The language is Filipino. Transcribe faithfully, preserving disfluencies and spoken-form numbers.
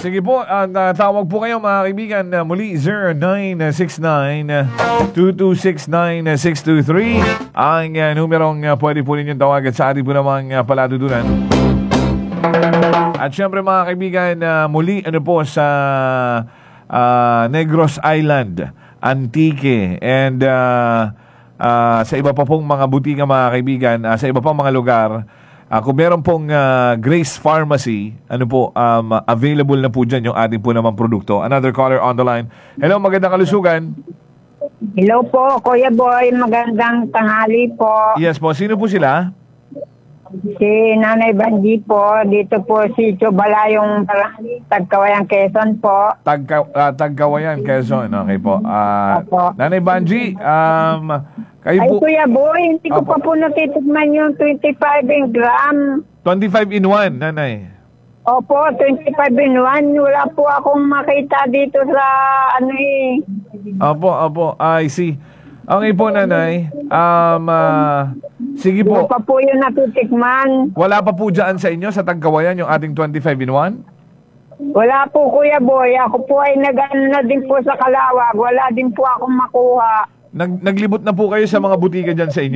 sige po, uh, tawag po kayo mga kaibigan uh, muli zero nine six nine, two two six nine, six two three ang uh, numerong uh, pwede po ninyong tawagan sa ating po namang uh, paladudunan. At syempre mga kaibigan, uh, muli ano po sa uh, Negros Island, Antique, and uh, uh, sa iba pa pong mga butika mga kaibigan, uh, sa iba pang mga lugar. Uh, kung meron pong uh, Grace Pharmacy, ano po, um, available na po dyan yung ating po naman produkto. Another caller on the line. Hello, magandang kalusugan. Hello po, Kuya Boy. Magandang tanghali po. Yes po, sino po sila? Si Nanay Banji po. Dito po si Chubala, yung Tagkawayan, Quezon po. Tagka, uh, Tagkawayan, Quezon. Okay po. Uh, Nanay Banji, um, kayo Ay, po... Kuya Boy, hindi ko Opo. pa po natitigman yung twenty-five in gram. twenty-five in one, Nanay. Opo, twenty-five in one. Wala po akong makita dito sa ano eh. Opo, opo. I see. Okay po, Nanay. Um, uh, sige Wala po. pa po yung natitikman. Wala pa po dyan sa inyo, sa Tagkawayan, yung ating twenty-five in one? Wala po, Kuya Boy. Ako po ay nag-ano na din po sa Kalawag. Wala din po akong makuha. Nag naglibot na po kayo sa mga butika dyan sa inyo?